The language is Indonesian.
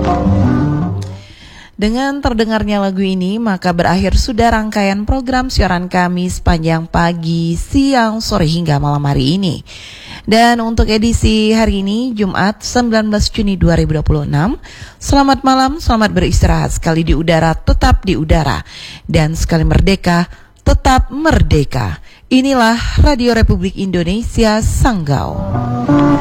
Dengan terdengarnya lagu ini, maka berakhir sudah rangkaian program siaran kami sepanjang pagi, siang, sore hingga malam hari ini. Dan untuk edisi hari ini, Jumat 19 Juni 2026, selamat malam, selamat beristirahat. Sekali di udara, tetap di udara. Dan sekali merdeka, tetap merdeka. Inilah Radio Republik Indonesia Sanggau.